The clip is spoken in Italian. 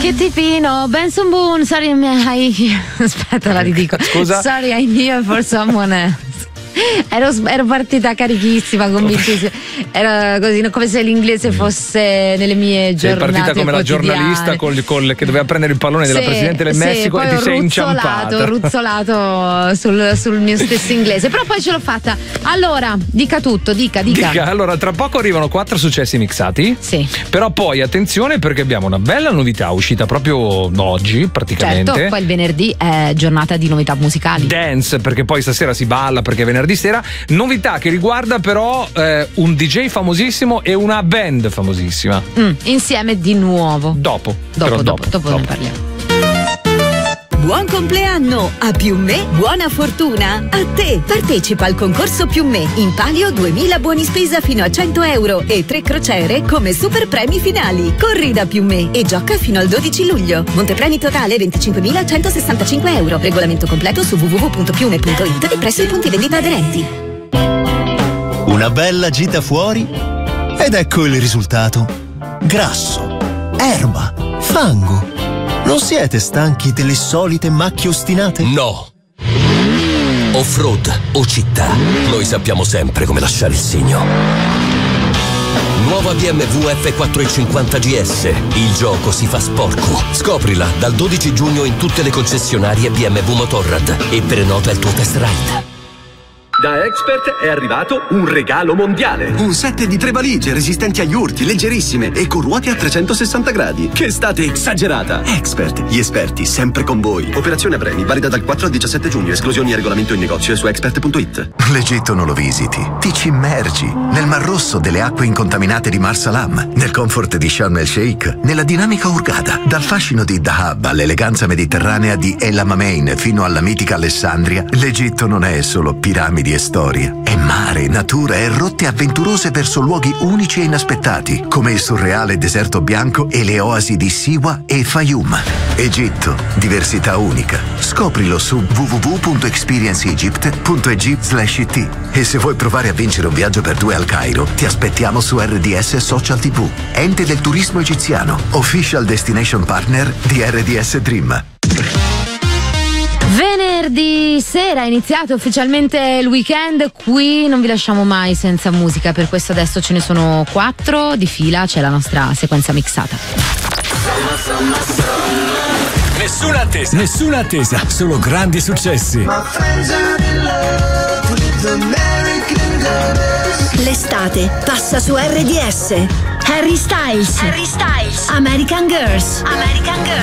Che tipino, Benson Boone, sorry, aspetta, la ridico. Scusa? Sorry, I'm here for someone else. Ero partita carichissima, convintissima. Era così, come se l'inglese fosse nelle mie giornate. Sei partita come la quotidiane. giornalista che doveva prendere il pallone della Presidente del Messico e ti sei inciampata. Ruzzolato sul mio stesso inglese, però poi ce l'ho fatta. Allora, dica tutto, dica. Allora, tra poco arrivano 4 successi mixati. Sì. Però poi attenzione, perché abbiamo una bella novità uscita proprio oggi, praticamente. Certo, poi il venerdì è giornata di novità musicali. Dance, perché poi stasera si balla, perché è venerdì sera. Novità che riguarda però un DJ famosissimo e una band famosissima. Insieme di nuovo. Dopo ne parliamo. Buon compleanno! A Più Me, buona fortuna! A te! Partecipa al concorso Più Me. In palio 2000 buoni spesa fino a 100 euro e 3 crociere come super premi finali. Corri da Più Me e gioca fino al 12 luglio. Montepremi totale 25.165 euro. Regolamento completo su www.piume.it e presso i punti vendita aderenti. Una bella gita fuori ed ecco il risultato. Grasso, erba, fango. Non siete stanchi delle solite macchie ostinate? No. Off-road o città, noi sappiamo sempre come lasciare il segno. Nuova BMW F450 GS. Il gioco si fa sporco. Scoprila dal 12 giugno in tutte le concessionarie BMW Motorrad e prenota il tuo test ride. Da Expert è arrivato un regalo mondiale. Un set di 3 valigie resistenti agli urti, leggerissime e con ruote a 360 gradi. Che estate esagerata! Expert, gli esperti sempre con voi. Operazione a premi, valida dal 4 al 17 giugno. Esclusioni e regolamento in negozio e su expert.it. L'Egitto non lo visiti, ti ci immergi nel Mar Rosso delle acque incontaminate di Marsalam, nel comfort di Sharm el Sheikh, nella dinamica Hurghada, dal fascino di Dahab all'eleganza mediterranea di El Alamein fino alla mitica Alessandria. L'Egitto non è solo piramidi e storia, è mare, natura e rotte avventurose verso luoghi unici e inaspettati, come il surreale deserto bianco e le oasi di Siwa e Fayum. Egitto, diversità unica. Scoprilo su www.experienceegypt.it/it. E se vuoi provare a vincere un viaggio per 2 al Cairo, ti aspettiamo su RDS Social TV, ente del turismo egiziano, official destination partner di RDS Dream. Venerdì sera è iniziato ufficialmente il weekend, qui non vi lasciamo mai senza musica, per questo adesso ce ne sono 4 di fila, c'è la nostra sequenza mixata. Nessuna attesa, solo grandi successi. L'estate passa su RDS. Harry Styles. American Girls.